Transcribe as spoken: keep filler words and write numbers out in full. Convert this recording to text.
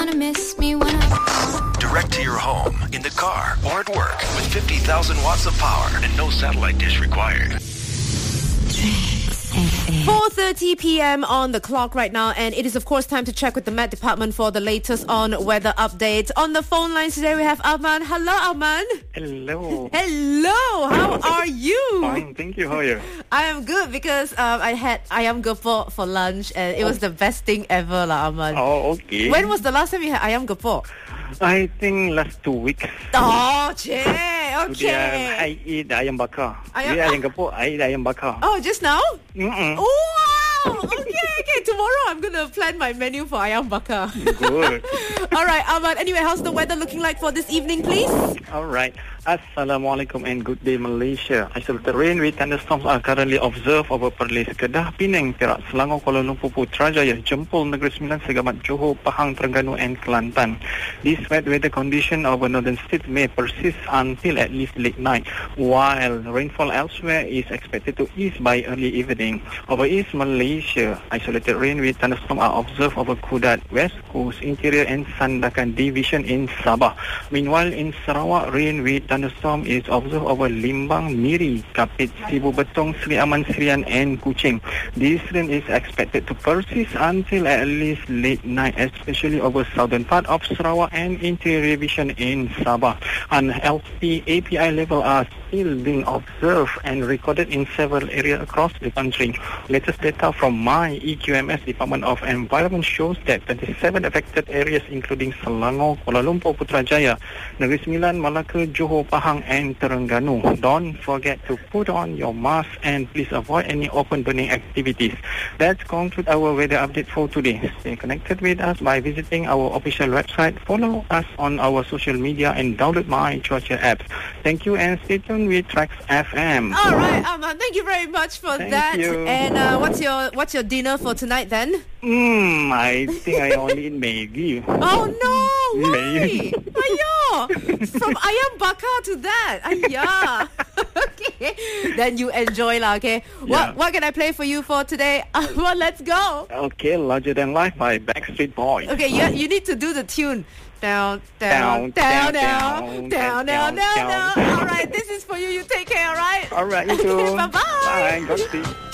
Miss me when I... Direct to your home, in the car, or at work with fifty thousand watts of power and no satellite dish required. four thirty p.m. on the clock right now, and it is of course time to check with the Met Department for the latest on weather updates. On the phone lines today we have Arman. Hello, Arman. Hello. Hello. How are you? Fine, thank you. How are you? I am good because um, I had ayam gepok for lunch and it was the best thing ever, lah, Arman. Oh, okay. When was the last time you had ayam gepok? I think last two weeks. Oh, che. Today Okay. I, I eat ayam bakar. Ayam- Ayam, ayam gepok, I eat ayam bakar. Oh, just now? Mm-mm. Wow. Okay, okay. Tomorrow I'm going to plan my menu for ayam bakar. Good. All right, Ahmad. Anyway, how's the weather looking like for this evening, please? All right. Assalamualaikum and good day, Malaysia. Isolated rain with thunderstorms are currently observed over Perlis, Kedah, Penang, Perak, Selangor, Kuala Lumpur, Putrajaya, Jempol, Negeri Sembilan, Segamat, Johor, Pahang, Terengganu and Kelantan. This wet weather condition over northern states may persist until at least late night, while rainfall elsewhere is expected to ease by early evening. Over East Malaysia, isolated rain with thunderstorms are observed over Kudat, West Coast, Interior and Sandakan Division in Sabah. Meanwhile, in Sarawak, rain with thunderstorm is observed over Limbang, Miri, Kapit, Sibu Betong, Sri Aman, Serian and Kuching. This rain is expected to persist until at least late night, especially over southern part of Sarawak and Interior Division in Sabah. And L P A P I level are still being observed and recorded in several areas across the country. Latest data from my E Q M S Department of Environment shows that twenty-seven affected areas including Selangor, Kuala Lumpur, Putrajaya, Negeri Sembilan, Malacca, Johor, Pahang and Terengganu. Don't forget to put on your mask and please avoid any open burning activities. That concludes our weather update for today. Stay connected with us by visiting our official website, follow us on our social media and download my Cuaca apps. Thank you and stay tuned with Trax F M. All right, Ahmad. Thank you very much for Thank that. you. And uh, what's your what's your dinner for tonight then? Hmm, I think I only eat Maggi. Oh no! Why? Maybe. Ayo! From ayam bakar to that. Ayah. Okay. Then you enjoy lah. Okay. What Yeah. What can I play for you for today? Uh, well, let's go. Okay, Larger Than Life by Backstreet Boys. Okay, you you need to do the tune. Down, down, down, Down, down, down, down, down, down, down, down. down. All right, this is for you. You take care. All right. All right, you Okay, too. bye-bye. Bye. Godspeed.